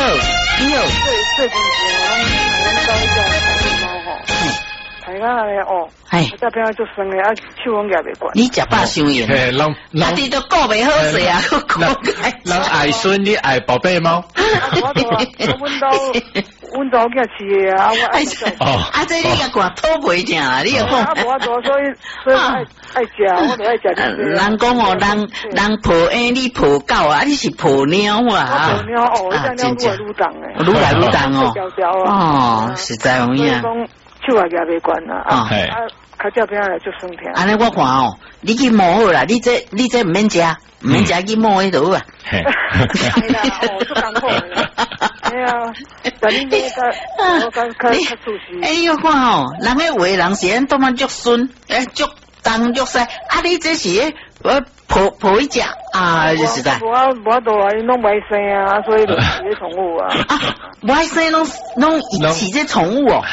你好。 最近我到一个猫吼，大家咧哦，这边就生的啊，手拢夹袂惯。 你食饱伤严，啊，你都顾袂好势啊， 人爱孙，你爱宝贝猫。 阮早囝饲的啊，我爱食。 啊，这你也管讨袂正啊，你也讲。 啊，无多，所以爱食，我就爱食。 人讲哦，人抱你抱狗啊，你是抱猫啊。 抱猫哦，这样愈来愈重诶。 愈来愈重哦。 哦， 实在容易啊。 手也夹袂惯啦，啊，较这边来就酸甜。 安尼我看哦，你去摸好啦，你这唔免食，唔免食去摸迄度啊。 系啦，哦，足艰苦啦。哎呀，但你我较舒适。 哎，你看哦，人个话人是安多么足顺，足东足西，啊，你这是我抱一只啊，就实在。 无多啊，因拢袂生啊，所以就饲宠物啊。 啊，袂生拢饲这宠物哦。